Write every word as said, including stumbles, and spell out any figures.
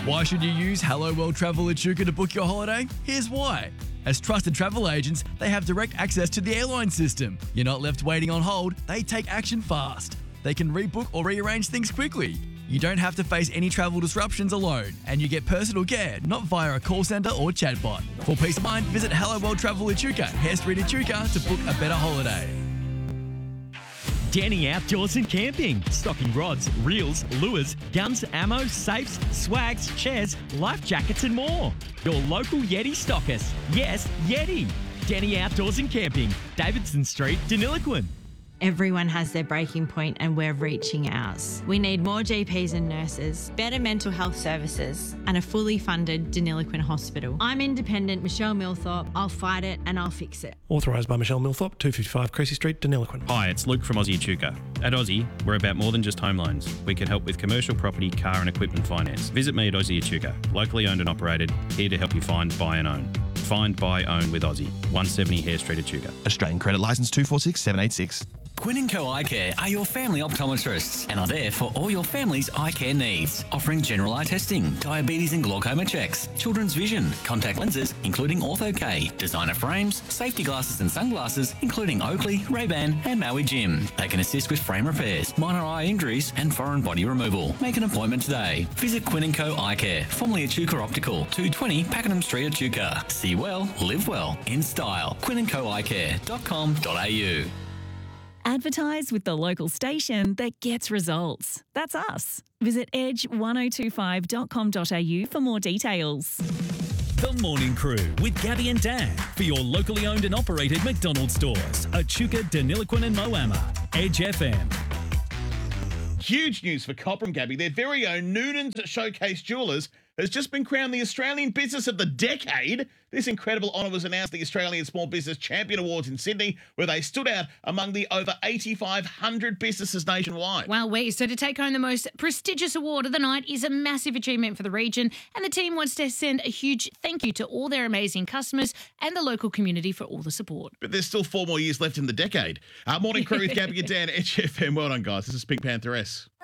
Why should you use Hello World Travel Echuca to book your holiday? Here's why. As trusted travel agents, they have direct access to the airline system. You're not left waiting on hold, they take action fast. They can rebook or rearrange things quickly. You don't have to face any travel disruptions alone, and you get personal care, not via a call centre or chatbot. For peace of mind, visit Hello World Travel Echuca, Hare Street Echuca, to book a better holiday. Denny Outdoors and Camping. Stocking rods, reels, lures, guns, ammo, safes, swags, chairs, life jackets and more. Your local Yeti stockist. Yes, Yeti. Denny Outdoors and Camping. Davidson Street, Deniliquin. Everyone has their breaking point and we're reaching ours. We need more G Ps and nurses, better mental health services and a fully funded Deniliquin hospital. I'm independent Michelle Millthorpe. I'll fight it and I'll fix it. Authorised by Michelle Millthorpe, two fifty-five Creasy Street, Deniliquin. Hi, it's Luke from Aussie Echuca. At Aussie, we're about more than just home loans. We can help with commercial property, car and equipment finance. Visit me at Aussie Echuca, locally owned and operated, here to help you find, buy and own. Find, buy, own with Aussie. one seventy Hare Street, Echuca. Australian Credit Licence two four six seven eight six. Quinn and Co Eye Care are your family optometrists and are there for all your family's eye care needs, offering general eye testing, diabetes and glaucoma checks, children's vision, contact lenses, including Ortho-K, designer frames, safety glasses and sunglasses, including Oakley, Ray-Ban and Maui Jim. They can assist with frame repairs, minor eye injuries and foreign body removal. Make an appointment today. Visit Quinn and Co Eye Care, formerly Echuca Optical, two twenty Pakenham Street, Echuca. See well, live well, in style. quinn and co eye care dot com dot a u. Advertise with the local station that gets results. That's us. Visit edge one oh two five dot com dot a u for more details. The Morning Crew with Gabby and Dan for your locally owned and operated McDonald's stores, Echuca, Deniliquin and Moama. Edge F M. Huge news for Cobram, Gabby. Their very own Noonan's Showcase Jewellers has just been crowned the Australian Business of the Decade. This incredible honour was announced at the Australian Small Business Champion Awards in Sydney, where they stood out among the over eighty-five hundred businesses nationwide. Wow, we so to take home the most prestigious award of the night is a massive achievement for the region, and the team wants to send a huge thank you to all their amazing customers and the local community for all the support. But there's still four more years left in the decade. Uh, Morning Crew with Gabby and Dan, Edge F M. Well done, guys. This is Pink Panther S.